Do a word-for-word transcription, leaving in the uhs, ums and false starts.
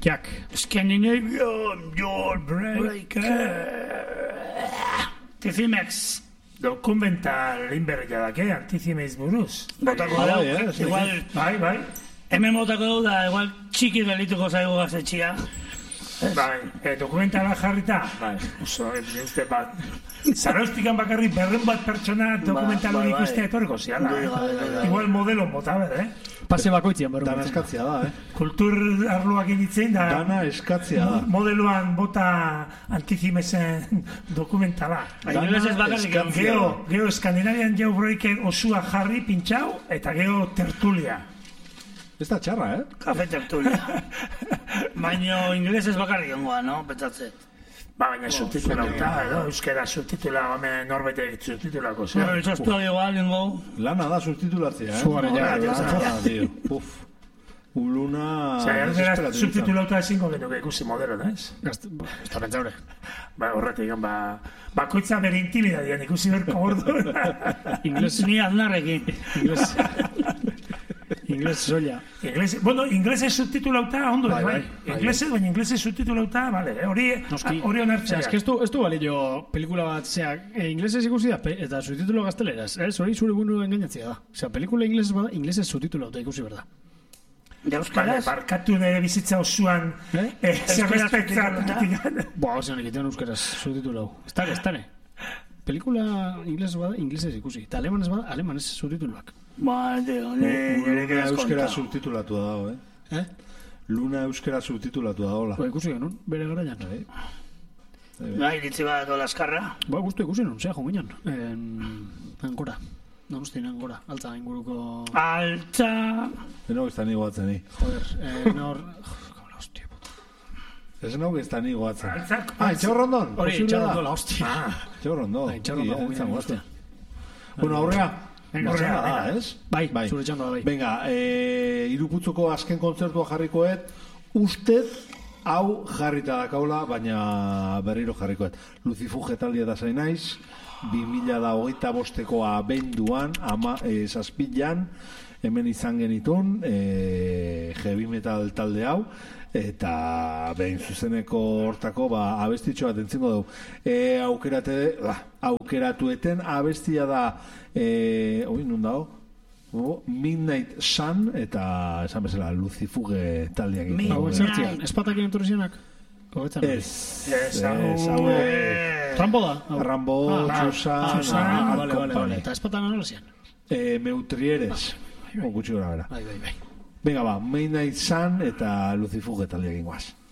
Jack. Scandinavian Jawbreaker. Antizimex. Dokumental inberria dake, Antizimez buruz. Botako Bai, dugu, eh, igual, bai, bai. Hemen botako dugu da, igual txiki gelituko zaigu gaztetxia. Bai, eh, dokumentala jarrita, bai, oso, uste bat. Zarostikan bakarri berren bat pertsona dokumental hori ikustea etorriko ziala. Igual modelo mota ber, eh? Pase bakoitzian, berro. Dana eskatzia da, eh? Kultur arloak initzen da... Dana eskatzia da. Modeloan bota Antizimezen dokumentala. Ingelesez bakarrik Geo, geo Scandinavian Jawbreaker osua jarri pintxau, eta geo tertulia. Ez da txarra, eh? Kafe tertulia. Baina ingelesez bakarrik ongoa, no? Petzatzet. Ba, baina subtitulauta, edo, euskera subtitula, hemen norbete subtitulako, zer? No, itxastua igual, nengo. Lana da subtitulatzea, eh? Zugaren ja. Lana, tío. Uf. Uluna... Zer, subtitulauta ezingo genuke ikusi modelo, da, ez? Ez da pentsaure. Ba, horretik, ba... Bakoitza bere intimidadian ikusi berko gordo. Ingles ni aznarrekin. Ingles... Ingles soia. Inglese, bueno, inglese subtitulauta ondo, Bai, bai. bai. Inglese, baina inglese subtitulauta, vale, hori hori onartzea. Ez que esto esto balio pelikula bat, sea, e, inglesez ikusi da pe, eta subtitulo gazteleraz, eh? Hori zure bunu engainatzea da. Osea, pelikula inglesez bada, inglesez subtitulauta ikusi berda. Vale, Euskaraz? barkatu nire bizitza osoan Eh? eh, zer respektza. Boa, ozean egitean euskaraz subtitulau. Estare, estare. Pelikula inglesez bada, inglesez ikusi. Eta alemanez bada, alemanez subtituluak. Ba, de hone... Luna euskera subtitulatua dago, eh? Eh? Luna euskera subtitulatua dagoela. Ba, ikusi genuen, bere garaian. Bai, ditzi bat dola eskarra. Ba, guztu ikusi nun, zea jonginan. En... Angora. Donostin Angora, altza inguruko... Altza... Eno ez da ni goatzen, ni. Joder, eh, nor... Joder, hostia, puta. Ez nago ez da ni goatzen. Altzak- Ah, Itxaurrondon. Hori, posible itxaron da. dola, hostia. Itxaurrondo. Bai, itxaurrondo, Ia, hori izango hostia. azte. Bueno, aurrea. Venga, Aurrea venga, da, ez? Bai, zure txanda da, bai. Venga, eh, iruputzuko azken kontzertua jarrikoet, ustez hau jarrita dakaula, baina berriro jarrikoet. Lucifuge taldia da zain naiz, bi mila da hogeita bosteko abenduan, ama, eh, zazpilan, hemen izan genitun, eh, heavy metal talde hau, eta behin zuzeneko hortako ba, abestitxo bat entzingo dugu. E, aukerate, ba, aukeratueten abestia da, e, oi, nun dago? Oh, Midnight Sun, eta esan bezala Lucifuge taldeak. Hau etzertzian, espatakien entorrizienak? Ez, Ez, hau, hau, eh, Rambo da? Hau. Rambo, Ah, Txusan, Txusan, ah, vale, vale, company. vale. Eta espatan anolazian? Eh, Meutrieres, bai, bai. gutxi gora bera. Bai, bai, bai. Venga, ba, Midnight Sun eta Lucifuge taldeak ingoaz.